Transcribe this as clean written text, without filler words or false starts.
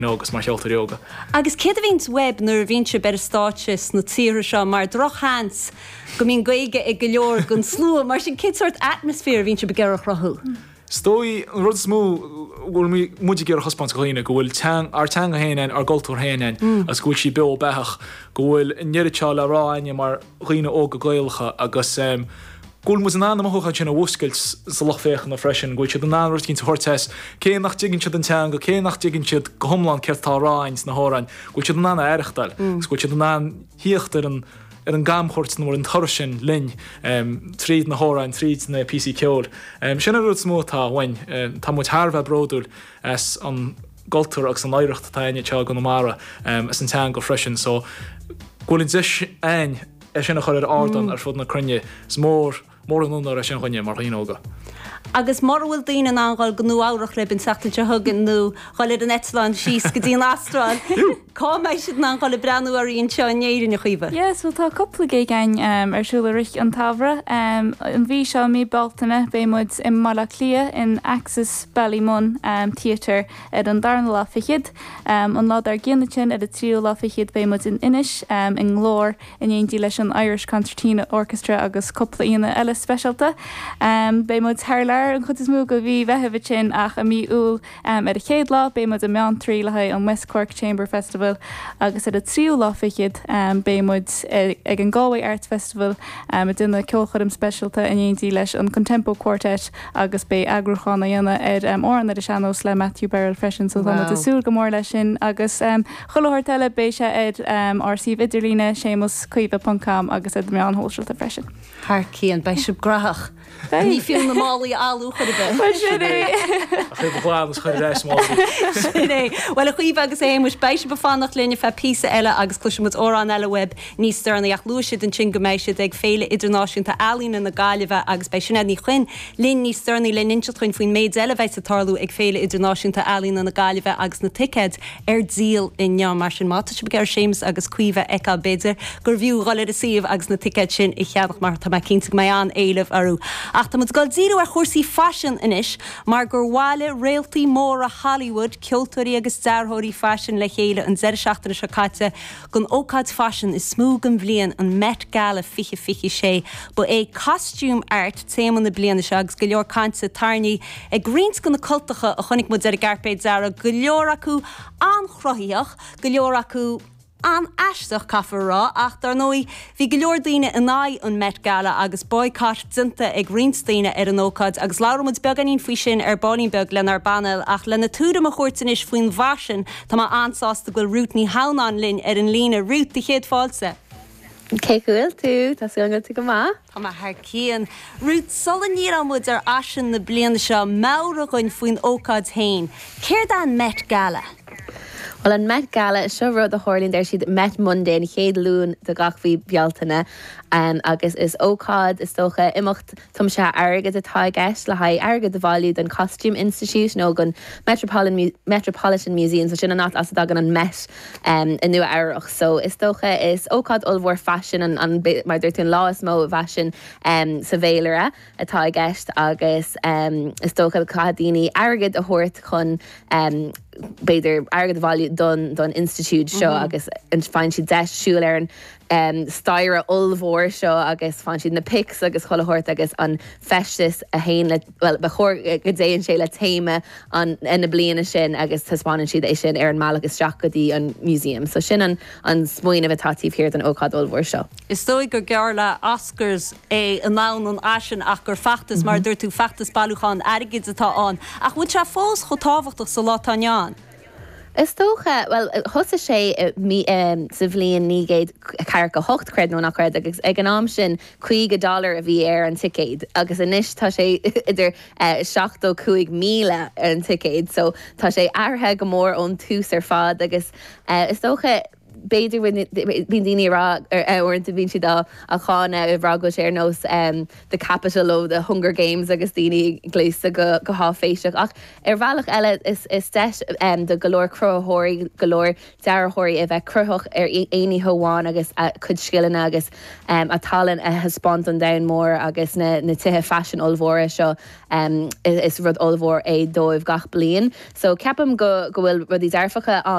agus mar seoltar yoga. Agus céad a bhíns web nuair bhíonn se ber stáis na tíre seo mar drochhans go mín gaige ag go leor gon slú mar sin cid sort atmosfér bhíonn se begearach rathú. Stoi rud smú bhfuil mí muidir gur chospáint go lína go bhfuil teanga héanain ar goltúir héanain as gúil si be bethach go bhfuil neiritá le ráine mar lína ó go gailcha agus gúil mu an anna mocha sin a bhúscailt sa loch féchan na freisin gúil siad an anras cinn hortes cé nach digann siad an teanga cé nach digann siad go thomlan ceirtá ráins na hárain gúil siad an anna airichtal gúil siad an an híochtar an gamchort nóir an thusin linn tríd na hárain tríd na PC ceol. Sin a rud smótá bhain tá mu tharbheith bródúil as an goltúir agus an éirecht taine te go mara as an teang go freisin so gúil dis ein sin a chuir ádan ar fud na crunne mór an únar a sin chuine mar híóga. Agus mar bhfuil daoine an angáil go nó áireach le bin seachtainte thugan nó gáil an Etlan síos go dtíon Astráil. Cá méid siad an angáil breanú ar íon seo néirin na chuomh. Yes, well tá coppla géin arsúla rich an tabhra. An bhí seo mí baltainna bémid in mala clia in Access Ballymun Theatre an darna láfichiid. An lád ar ginnatin a tríú láfichiid bémid in inis in glór in dhéon leis an Irish Concertina Orchestra agus coppla íana eile specialta. Bémid thirlar an chud is mú go bhí bheitheh sin ach a mí úl ar a chéad lá bémid a meán trí le an West Cork Chamber Festival agus ar a tríú láfichiid bémid ag an Galway Arts Festival a duna ceolchadam specialta in dhéon leis an Contempo Quartet agus bé agrúchána dhéana ar óran a seanos le Matthew Barrell freisin so dana súil go mór lei sin agus choláthir teile bé se ar sí idirlína sémas cuimh.com agus id meán hóisiilta freisin. Thar cían bei sib grach. Ní fiú na málaí áú chud a bheith. Well a chuomh agus éimus beise befannacht linne fe písa eile agus cluisiid órán eile web níos starna ach luisiid an sin goméisiid ag féle idirnáisiúnta alína na gáileh agus bei sinna ní chuin lin níos starnaí le ninse chuin faoin méid eileheith sa tarlú ag féle idirnáisiúnta alína na gáileh agus na ticeid ar díal in neam mar sin máta se begar sémas agus cuiomh eá beidir gur bhiú gáile a siomh agus na ticeid sin I cheadach mar tá cinnta mé an éileh arú. Ach tá mud gáil díú ar chósaí fashion inis mar gur bháile réaltaí mór a Hollywood ceoltóirí agus dearthirí fashion le chéile an 16 se caite gon ócáid fashion is smúg an bblion an Met Gala fiche sé ba é costume art téman na bliana se agus go leor cainte tarnaí ag greens gon na cultacha a chunig mu ar a garpéid zara go leor acu an chrothíoch go leor acu an eisteach caafar rá ach dar nói bhí go leor daoine in áid an Met Gala agus boicot dinta ag rinsdaoine ar an ócáid agus láramid beganín faoi sin ar Bonningbeg len ar banal ach lena túra a chuirtanis faoin bhasin tá má ansásta goil rútní hánán linn ar an lína rút de chéad fáilsa. Céúil tú, tá go tú go má? Tá mar cían rút solan ní amúd ar asin na bliana seo mára goin faoin ócáid hain. Céir an Met Gala? Well an Met Gala seo rud a hálín der siad Met Monday in chéad lún de gachhí bealtainna agus is ócád is tócha imimecht tom se agad atá gceist le haid agad a bháiliú don Costume Institute nó gon Metropolitan Museum so sin an as dagan an Met in nua airach so is tócha is ócád olmhór fashion an mar dúirtún láas mó fashion sa bhéilere atá gceist agus is tócha cadíine agad a thuirt chun beidir agad a bháiliú don Institute seo agus an fáin si deisiúil ar an staire olmhór seo agus fan siad na pics agus cholathirt agus an festis a hain le well bechor go déann sé le téime an ina bliana sin agus taspáin siad é sin ar an mála agus stragadí an museum so sin an smuoin of a tatíh hir an ócád olmhór seo. Is dói gur gear le Oscars é an nán an asin ach gur feachtas mar dúir tú feachtas bailúchan airgid atá an ach bhuiid se fós chotáhachtach sa látáneán. Is tócha, well, thosa sé sa bhliain nígéid ceir go 8 cred nó nach cred agus ag an am sin $5 a bhí ar an ticéid agus inis tá sé idir 75,000 ar an ticéid so tá sé airthe go mór ón tús ar fad agus is tócha beidir bhín daine rá orintanta bhín siad a chána i bhrá go sé nós the capital ó the Hunger Games agus daine gléise go há féiseach ach bhealach eile is deis de golóir cruththirí golóir dearthirí a bheith cruthach aoní thoháin agus chud scilanna agus a talan a hispáint an dain mór agus na tuthe fashion olmhóra seo is rud olmhór é dóibh gach bliain. So ceapam go bhfuil rudí dearfacha